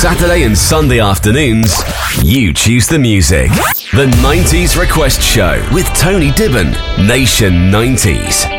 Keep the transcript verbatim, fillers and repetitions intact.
Saturday and Sunday afternoons, you choose the music. The nineties Request Show with Tony Dibben, Nation nineties.